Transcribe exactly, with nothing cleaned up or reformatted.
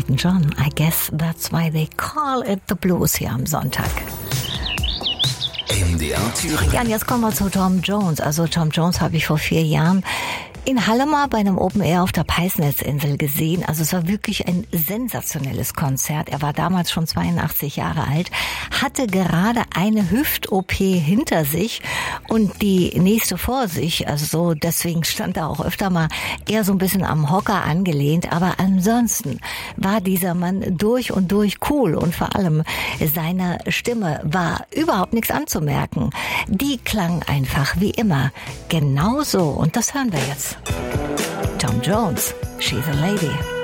Elton John. I guess that's why they call it the blues hier am Sonntag. M D R Thüringen. Ja, und jetzt kommen wir zu Tom Jones. Also Tom Jones habe ich vor vier Jahren in Halle mal bei einem Open Air auf der Peisnitzinsel gesehen. Also es war wirklich ein sensationelles Konzert. Er war damals schon zweiundachtzig Jahre alt, hatte gerade eine Hüft-O P hinter sich und die nächste vor sich. Also so, deswegen stand er auch öfter mal eher so ein bisschen am Hocker angelehnt. Aber ansonsten war dieser Mann durch und durch cool und vor allem seine Stimme war überhaupt nichts anzumerken. Die klang einfach wie immer genauso und das hören wir jetzt. Tom Jones, She's a Lady.